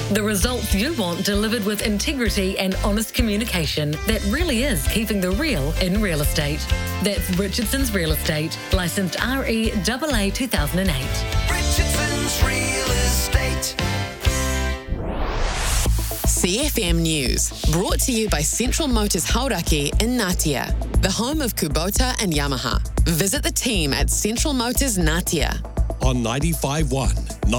The results you want delivered with integrity and honest communication that really is keeping the real in real estate. That's Richardson's Real Estate, licensed REAA 2008. Richardson's Real Estate. CFM News, brought to you by Central Motors Hauraki in Ngatea, the home of Kubota and Yamaha. Visit the team at Central Motors Ngatea. On 95.1,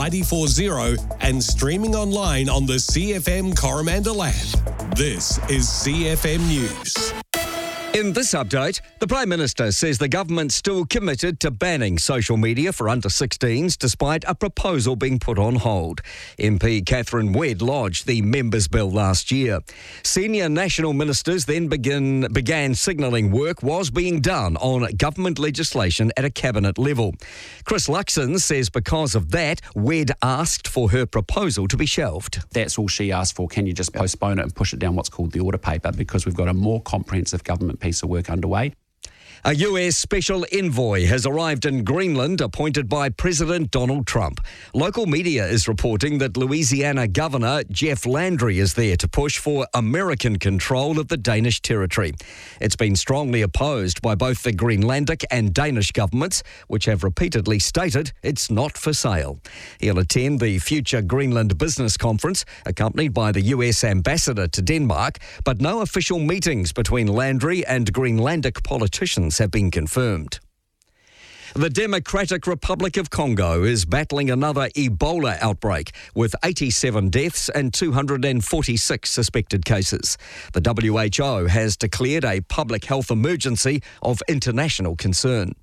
94.0 and streaming online on the CFM Coromandel app. This is CFM News. In this update, the Prime Minister says the government's still committed to banning social media for under-16s despite a proposal being put on hold. MP Catherine Wedd lodged the members' bill last year. Senior national ministers then began signalling work was being done on government legislation at a cabinet level. Chris Luxon says because of that, Wedd asked for her proposal to be shelved. That's all she asked for. Can you just postpone it and push it down what's called the order paper, because we've got a more comprehensive government piece of work underway. A US special envoy has arrived in Greenland, appointed by President Donald Trump. Local media is reporting that Louisiana Governor Jeff Landry is there to push for American control of the Danish territory. It's been strongly opposed by both the Greenlandic and Danish governments, which have repeatedly stated it's not for sale. He'll attend the Future Greenland Business Conference, accompanied by the US ambassador to Denmark, but no official meetings between Landry and Greenlandic politicians have been confirmed. The Democratic Republic of Congo is battling another Ebola outbreak with 87 deaths and 246 suspected cases. The WHO has declared a public health emergency of international concern.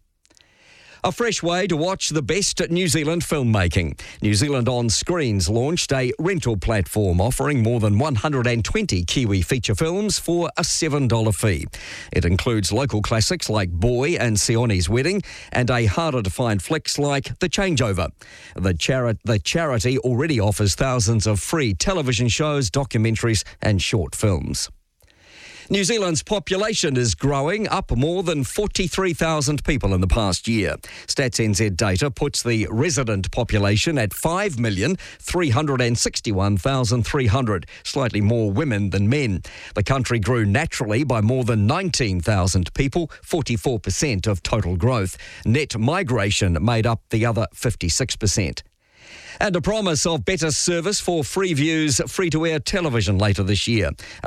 A fresh way to watch the best New Zealand filmmaking. New Zealand On Screens launched a rental platform offering more than 120 Kiwi feature films for a $7 fee. It includes local classics like Boy and Sioni's Wedding and a harder-to-find flicks like The Changeover. The charity already offers thousands of free television shows, documentaries and short films. New Zealand's population is growing, up more than 43,000 people in the past year. Stats NZ data puts the resident population at 5,361,300, slightly more women than men. The country grew naturally by more than 19,000 people, 44% of total growth. Net migration made up the other 56%. And a promise of better service for Freeview's free-to-air television later this year.